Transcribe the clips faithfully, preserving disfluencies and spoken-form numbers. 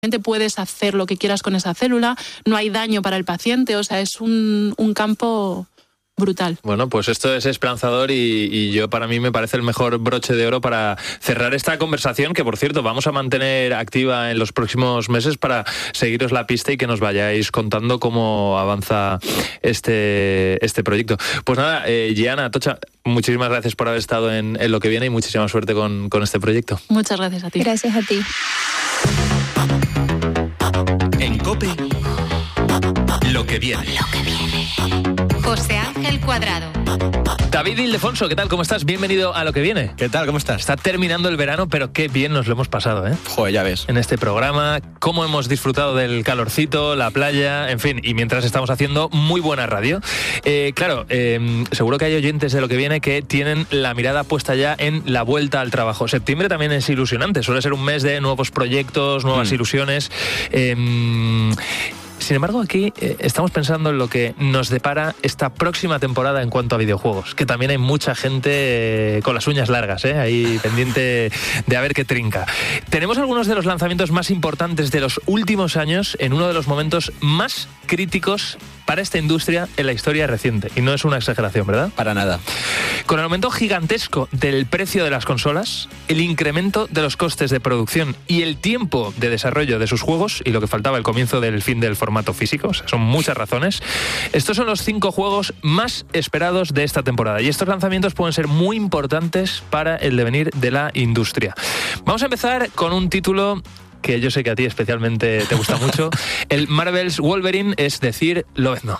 puedes hacer lo que quieras con esa célula, no hay daño para el paciente, o sea, es un, un campo brutal. Bueno, pues esto es esperanzador y, y yo para mí me parece el mejor broche de oro para cerrar esta conversación, que por cierto vamos a mantener activa en los próximos meses para seguiros la pista y que nos vayáis contando cómo avanza este, este proyecto. Pues nada, eh, Gianna, Atocha, muchísimas gracias por haber estado en, en Lo que viene y muchísima suerte con, con este proyecto. Muchas gracias a ti. Gracias a ti. En COPE, Lo que viene. Lo que viene. José Ángel Cuadrado. David Ildefonso, ¿qué tal? ¿Cómo estás? Bienvenido a Lo que viene. ¿Qué tal? ¿Cómo estás? Está terminando el verano, pero qué bien nos lo hemos pasado, ¿eh? Joder, ya ves. En este programa, cómo hemos disfrutado del calorcito, la playa, en fin, y mientras estamos haciendo muy buena radio. Eh, claro, eh, seguro que hay oyentes de Lo que viene que tienen la mirada puesta ya en la vuelta al trabajo. Septiembre también es ilusionante, suele ser un mes de nuevos proyectos, nuevas mm. ilusiones. Eh, Sin embargo, aquí eh, estamos pensando en lo que nos depara esta próxima temporada en cuanto a videojuegos, que también hay mucha gente eh, con las uñas largas, eh, ahí pendiente de a ver qué trinca. Tenemos algunos de los lanzamientos más importantes de los últimos años en uno de los momentos más críticos para esta industria en la historia reciente. Y no es una exageración, ¿verdad? Para nada. Con el aumento gigantesco del precio de las consolas, el incremento de los costes de producción y el tiempo de desarrollo de sus juegos, y lo que faltaba, el comienzo del fin del formato físico, o sea, son muchas razones. Estos son los cinco juegos más esperados de esta temporada, y estos lanzamientos pueden ser muy importantes para el devenir de la industria. Vamos a empezar con un título que yo sé que a ti especialmente te gusta mucho, el Marvel's Wolverine, es decir, Lobezno.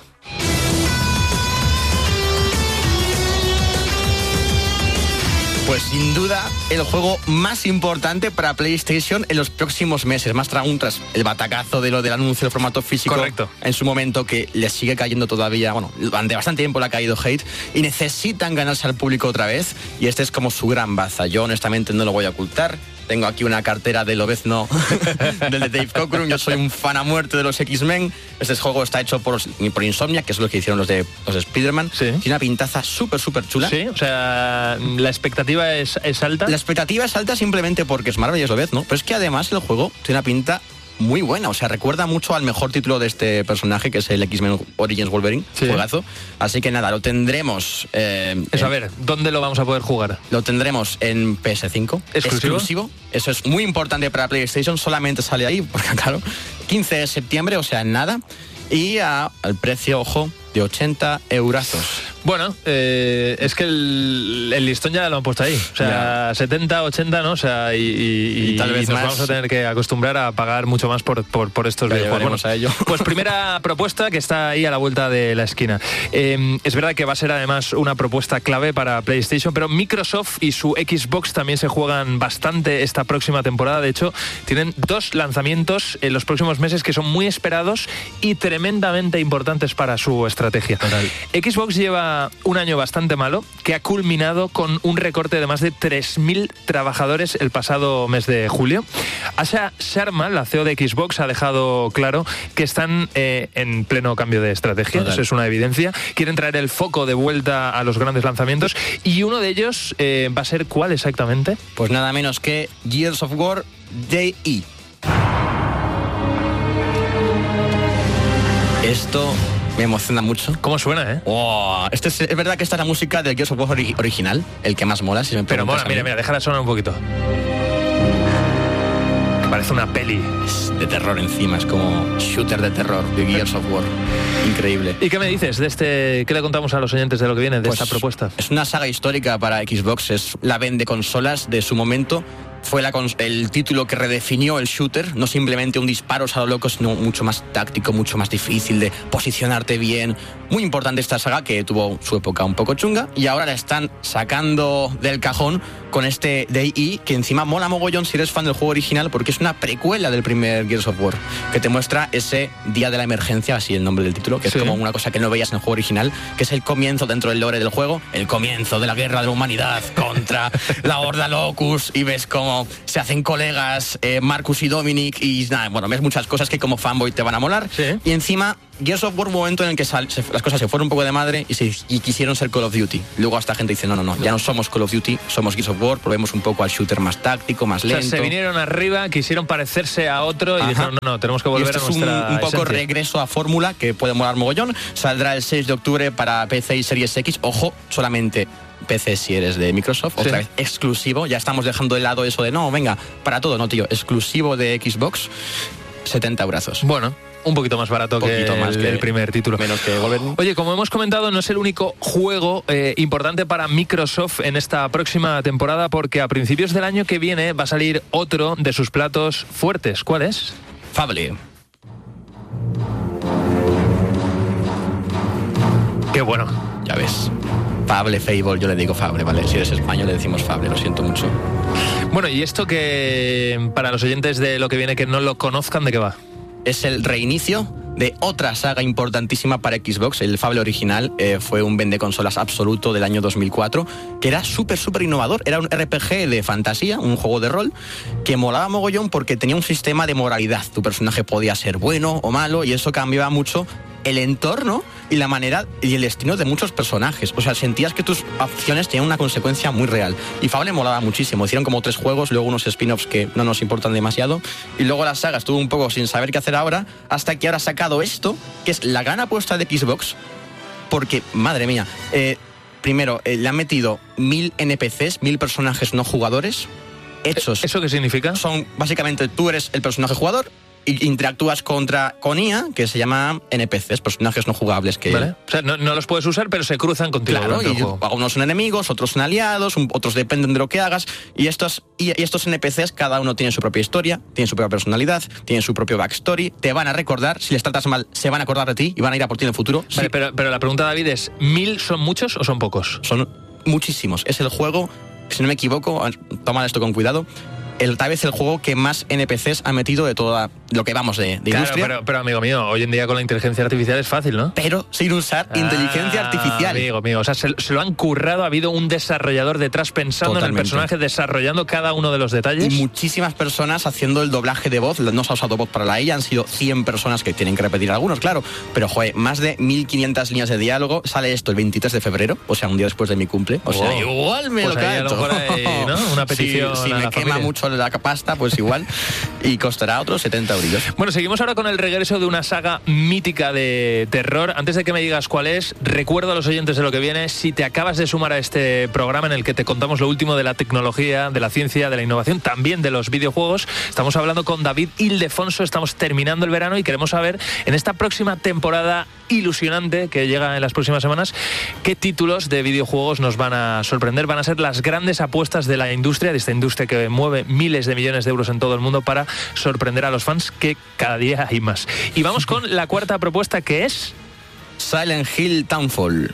Pues sin duda el juego más importante para PlayStation en los próximos meses, más aún tras el batacazo de lo del anuncio del formato físico. Correcto. En su momento, que le sigue cayendo todavía, bueno, durante bastante tiempo le ha caído hate y necesitan ganarse al público otra vez, y este es como su gran baza. Yo honestamente no lo voy a ocultar. Tengo aquí una cartera de Lobezno del de Dave Cockrum. Yo soy un fan a muerte de los X-Men. Este juego está hecho por, por Insomniac, que es lo que hicieron los de los de Spider-Man. Sí. Tiene una pintaza súper, súper chula. Sí, o sea, la expectativa es, es alta. La expectativa es alta simplemente porque es Marvel y es Lobezno, pero es que además el juego tiene una pinta muy buena, o sea, recuerda mucho al mejor título de este personaje, que es el X-Men Origins Wolverine, sí. Juegazo. Así que nada, lo tendremos... Eh, Eso, en, a ver, ¿dónde lo vamos a poder jugar? Lo tendremos en P S cinco. ¿Exclusivo? Exclusivo. Eso es muy importante para PlayStation, solamente sale ahí, porque claro, quince de septiembre, o sea, nada. Y a, al precio, ojo, de ochenta eurazos. Bueno, eh, es que el, el listón ya lo han puesto ahí. O sea, ya. setenta, ochenta, ¿no? O sea, y, y, y tal vez y nos más. vamos a tener que acostumbrar a pagar mucho más por, por, por estos ya videojuegos. A ello. Pues primera propuesta que está ahí a la vuelta de la esquina. Eh, es verdad que va a ser además una propuesta clave para PlayStation, pero Microsoft y su Xbox también se juegan bastante esta próxima temporada. De hecho, tienen dos lanzamientos en los próximos meses que son muy esperados y tremendamente importantes para su estrategia. Total. Xbox lleva un año bastante malo, que ha culminado con un recorte de más de tres mil trabajadores el pasado mes de julio. Asha Sharma, la C E O de Xbox, ha dejado claro que están eh, en pleno cambio de estrategia. Total. Eso es una evidencia. Quieren traer el foco de vuelta a los grandes lanzamientos, y uno de ellos eh, va a ser ¿cuál exactamente? Pues nada menos que Gears of War D E. Esto me emociona mucho. ¿Cómo suena, eh? Oh, este es, es verdad que esta es la música del Gears of War ori- original, el que más mola, si me Pero mola, mira, mira, déjala sonar un poquito. Que parece una peli. Es de terror encima, es como shooter de terror de Gears of War. Increíble. ¿Y qué me dices de este? ¿Qué le contamos a los oyentes de Lo que viene, de pues esta propuesta? Es una saga histórica para Xbox, es la vende consolas de su momento. Fue la, el título que redefinió el shooter, no simplemente un disparo a lo loco, sino mucho más táctico, mucho más difícil de posicionarte bien. Muy importante esta saga, que tuvo su época un poco chunga, y ahora la están sacando del cajón con este D E, que encima mola mogollón si eres fan del juego original, porque es una precuela del primer Gears of War, que te muestra ese día de la emergencia, así el nombre del título, que sí. Es como una cosa que no veías en el juego original, que es el comienzo dentro del lore del juego, el comienzo de la guerra de la humanidad contra la Horda Locus, y ves cómo como se hacen colegas eh, Marcus y Dominic y nada, bueno, ves muchas cosas que como fanboy te van a molar. Sí. Y encima, Gears of War, un momento en el que sal, se, las cosas se fueron un poco de madre y, se, y quisieron ser Call of Duty. Luego esta gente dice, no, no, no, ya no somos Call of Duty, somos Gears of War, probemos un poco al shooter más táctico, más lento. O sea, se vinieron arriba, quisieron parecerse a otro y Ajá. dijeron, no, no, tenemos que Y volver esto a es un, nuestra un poco esencia. regreso a fórmula que puede molar mogollón. Saldrá el seis de octubre para P C y Series X. Ojo, solamente P C si eres de Microsoft. Otra Sí. vez exclusivo. Ya estamos dejando de lado eso de no, venga, para todo, no, tío. Exclusivo de Xbox, setenta brazos. Bueno, un poquito más barato Un poquito que, más el, que- el primer título. Menos que Wolverine. Oye, como hemos comentado, no es el único juego eh, importante para Microsoft en esta próxima temporada, porque a principios del año que viene va a salir otro de sus platos fuertes. ¿Cuál es? Fable. Qué bueno. Ya ves. Fable, Fable, yo le digo Fable, ¿vale? Si eres español le decimos Fable, lo siento mucho. Bueno, y esto que para los oyentes de lo que viene que no lo conozcan, ¿de qué va? Es el reinicio de otra saga importantísima para Xbox. El Fable original eh, fue un vendeconsolas absoluto del año dos mil cuatro, que era súper, súper innovador. Era un R P G de fantasía, un juego de rol, que molaba mogollón porque tenía un sistema de moralidad. Tu personaje podía ser bueno o malo, y eso cambiaba mucho el entorno y la manera y el destino de muchos personajes. O sea, sentías que tus acciones tenían una consecuencia muy real. Y Fable molaba muchísimo. Hicieron como tres juegos, luego unos spin-offs que no nos importan demasiado. Y luego la saga estuvo un poco sin saber qué hacer ahora, hasta que ahora ha sacado esto, que es la gran apuesta de Xbox, porque, madre mía, eh, primero, eh, le han metido mil N P Cs, mil personajes no jugadores, hechos. ¿Eso qué significa? Son, básicamente, tú eres el personaje jugador y interactúas contra con I A, que se llama N P Cs, personajes no jugables que... ¿Vale? O sea, no, no los puedes usar, pero se cruzan contigo. Claro, durante el y juego. algunos son enemigos, otros son aliados, un- otros dependen de lo que hagas, y estos, y, y estos N P Cs, cada uno tiene su propia historia, tiene su propia personalidad, tiene su propio backstory, te van a recordar, si les tratas mal, se van a acordar de ti y van a ir a por ti en el futuro. Vale, Sí, pero, pero la pregunta, David, es, ¿mil son muchos o son pocos? son muchísimos. Es el juego, si no me equivoco, toma esto con cuidado, el, tal vez el juego que más N P Cs ha metido de todo lo que vamos de, de Claro, industria. pero, pero amigo mío, hoy en día con la inteligencia artificial es fácil, ¿no? pero sin usar inteligencia Ah, artificial. Amigo mío, o sea, se, se lo han currado, ha habido un desarrollador detrás pensando en el Totalmente. personaje, desarrollando cada uno de los detalles. Y muchísimas personas haciendo el doblaje de voz. No se ha usado voz para la I A, han sido cien personas que tienen que repetir algunos, claro. Pero, joder, más de mil quinientas líneas de diálogo. Sale esto el veintitrés de febrero, o sea, un día después de mi cumple. O sea, Wow. igual me Pues lo ahí a lo canto. mejor hay, ¿no? Una petición Si, si a me la quema familia. mucho la pasta, pues igual. Y costará otros setenta eurillos. Bueno, seguimos ahora con el regreso de una saga mítica de terror. Antes de que me digas cuál es, recuerdo a los oyentes de lo que viene, si te acabas de sumar a este programa en el que te contamos lo último de la tecnología, de la ciencia, de la innovación, también de los videojuegos, estamos hablando con David Ildefonso, estamos terminando el verano y queremos saber, en esta próxima temporada ilusionante que llega en las próximas semanas, qué títulos de videojuegos nos van a sorprender, van a ser las grandes apuestas de la industria, de esta industria que mueve miles de millones de euros en todo el mundo para sorprender a los fans, que cada día hay más. Y vamos con la cuarta propuesta, que es... Silent Hill Townfall.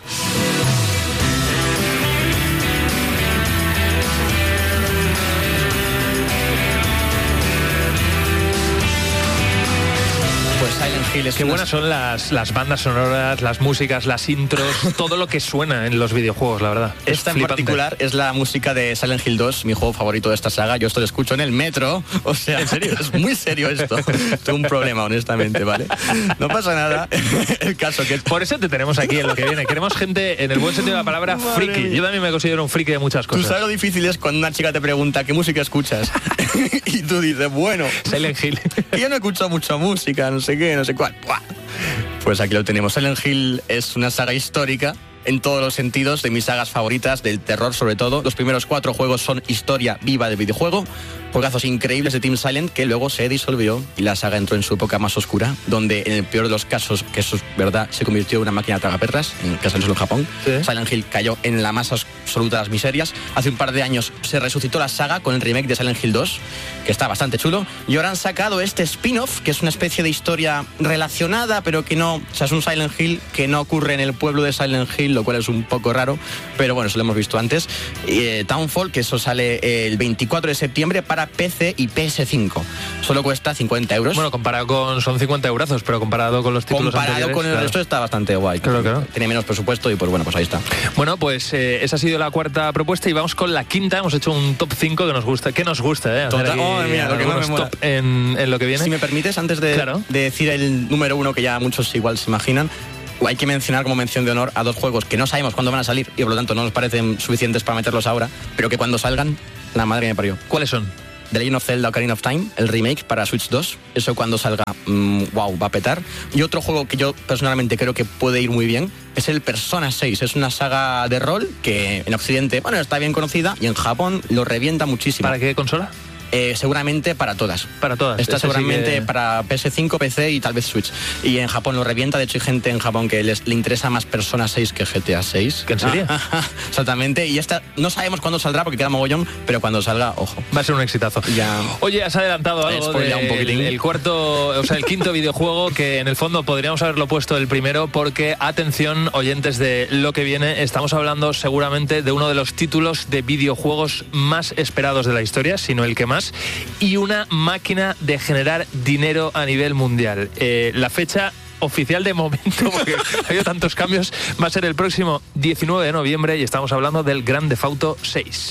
Pues Silent Hill es Qué una- buenas son las, las bandas sonoras, las músicas, las intros, todo lo que suena en los videojuegos, la verdad. Es Esta en flipante. particular es la música de Silent Hill dos, mi juego favorito de esta saga. Yo esto lo escucho en el metro. O sea, ¿En serio? es muy serio esto. Tengo un problema, honestamente, ¿vale? No pasa nada. El caso que... Por eso te tenemos aquí en lo que viene. Queremos gente, en el buen sentido de la palabra, Madre friki. mía. Yo también me considero un friki de muchas Tú cosas. sabes lo difícil es cuando una chica te pregunta qué música escuchas. Y tú dices, bueno, Silent Hill. yo no escucho mucha música, no sé qué, no sé cuál. ¡Buah! Pues aquí lo tenemos. Silent Hill es una saga histórica en todos los sentidos, de mis sagas favoritas, del terror sobre todo. Los primeros cuatro juegos son historia viva del videojuego, juegazos increíbles de Team Silent, que luego se disolvió y la saga entró en su época más oscura, donde en el peor de los casos, que eso es verdad, se convirtió en una máquina de tragaperras, en que solo en Japón. Sí. Silent Hill cayó en la más absoluta de las miserias. Hace un par de años se resucitó la saga con el remake de Silent Hill dos, que está bastante chulo, y ahora han sacado este spin-off, que es una especie de historia relacionada, pero que no, o sea, es un Silent Hill que no ocurre en el pueblo de Silent Hill, lo cual es un poco raro, pero bueno, eso lo hemos visto antes. Eh, Townfall, que eso sale el veinticuatro de septiembre para P C y P S cinco. Solo cuesta cincuenta euros. Bueno, comparado con... Son cincuenta eurazos, pero comparado con los títulos Comparado anteriores, con el claro. resto está bastante guay. Claro, claro. Tiene menos presupuesto y pues bueno, pues ahí está. Bueno, pues eh, esa ha sido sido la cuarta propuesta y vamos con la quinta. Hemos hecho un top cinco que nos gusta, que nos gusta, ¿eh? Hacer aquí oh, mira, lo que más me mola. top en, en lo que viene. Si me permites, antes de, claro. de decir el número uno, que ya muchos igual se imaginan, hay que mencionar como mención de honor a dos juegos que no sabemos cuándo van a salir y por lo tanto no nos parecen suficientes para meterlos ahora, pero que cuando salgan, la madre me parió. ¿Cuáles son? The Legend of Zelda Ocarina of Time, el remake para Switch dos. Eso cuando salga, mmm, wow, va a petar. Y otro juego que yo personalmente creo que puede ir muy bien es el Persona seis. Es una saga de rol que en Occidente, bueno, está bien conocida y en Japón lo revienta muchísimo. ¿Para qué consola? Eh, seguramente para todas. Para todas. Está Ese seguramente sí que... para P S cinco, P C y tal vez Switch. Y en Japón lo revienta. De hecho, hay gente en Japón que les, le interesa más Persona seis que G T A seis. ¿En serio? Exactamente. Y esta no sabemos cuándo saldrá porque queda mogollón, pero cuando salga, ojo. Va a ser un exitazo. Ya. Oye, has adelantado algo del un poquitín. el cuarto, o sea, el quinto videojuego que en el fondo podríamos haberlo puesto el primero porque, atención, oyentes de lo que viene, estamos hablando seguramente de uno de los títulos de videojuegos más esperados de la historia, si no el que más, y una máquina de generar dinero a nivel mundial. Eh, la fecha oficial de momento, porque ha habido tantos cambios, va a ser el próximo diecinueve de noviembre y estamos hablando del Grand Theft Auto seis.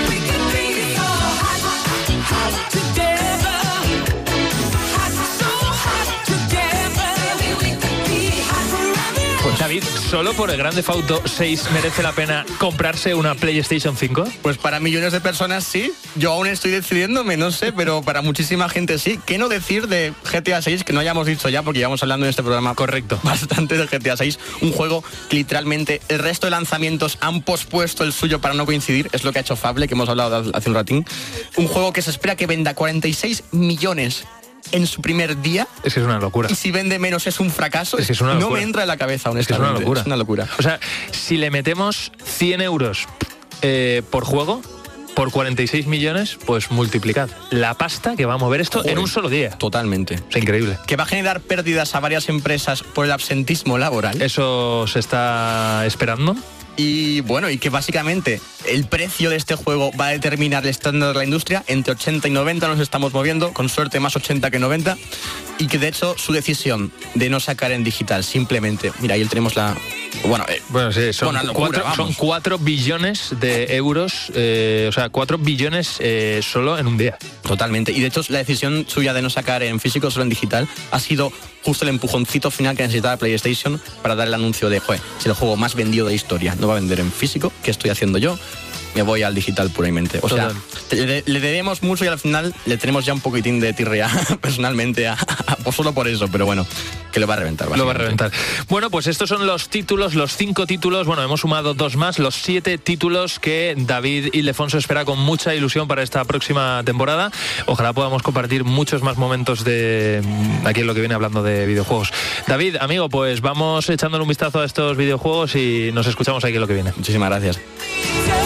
David, ¿solo por el Grand Theft Auto seis merece la pena comprarse una PlayStation cinco? Pues para millones de personas sí. Yo aún estoy decidiéndome, no sé, pero para muchísima gente sí. ¿Qué no decir de G T A seis, que no hayamos dicho ya, porque llevamos hablando en este programa correcto bastante de G T A seis? Un juego que literalmente el resto de lanzamientos han pospuesto el suyo para no coincidir. Es lo que ha hecho Fable, que hemos hablado hace un ratín. Un juego que se espera que venda cuarenta y seis millones en su primer día. Es que es una locura. Y si vende menos es un fracaso. Es que es una locura. No me entra en la cabeza, honestamente. Es, que es una locura. Es una locura. O sea, si le metemos cien euros eh, por juego, por cuarenta y seis millones, pues multiplicad la pasta que va a mover esto. Joder, en un solo día. Totalmente. Es increíble. Que va a generar pérdidas a varias empresas por el absentismo laboral. Eso se está esperando. Y bueno, y que básicamente el precio de este juego va a determinar el estándar de la industria. Entre ochenta y noventa nos estamos moviendo, con suerte más ochenta que noventa. Y que de hecho su decisión de no sacar en digital, simplemente, mira, ahí tenemos la... Bueno, eh, bueno sí, son, bueno, locura, cuatro, son cuatro billones de euros, eh, o sea, cuatro billones eh, solo en un día. Totalmente. Y de hecho la decisión suya de no sacar en físico, solo en digital, ha sido justo el empujoncito final que necesitaba PlayStation para dar el anuncio de, joder, si el juego más vendido de historia no va a vender en físico, ¿qué estoy haciendo yo? Me voy al digital puramente. O Total. sea, le, le debemos mucho y al final le tenemos ya un poquitín de tirria personalmente, a, a, a, solo por eso, pero bueno, que lo va a reventar. Lo va a reventar. Bueno, pues estos son los títulos, los cinco títulos, bueno, hemos sumado dos más, los siete títulos que David Ildefonso espera con mucha ilusión para esta próxima temporada. Ojalá podamos compartir muchos más momentos de aquí en lo que viene hablando de videojuegos. David, amigo, pues vamos echándole un vistazo a estos videojuegos y nos escuchamos aquí en lo que viene. Muchísimas gracias.